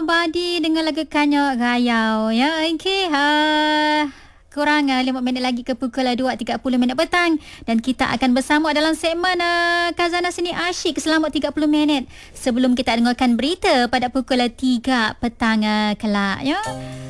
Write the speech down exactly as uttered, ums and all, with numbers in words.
Badi dengan lagu Kanyok Gayau. Ya, okey. Ha. Kurang uh, lima minit lagi ke pukul dua tiga puluh minit petang. Dan kita akan bersama dalam segmen uh, Khazanah Seni Asyik selama tiga puluh minit. Sebelum kita dengarkan berita pada pukul tiga petang uh, kelak. Ya.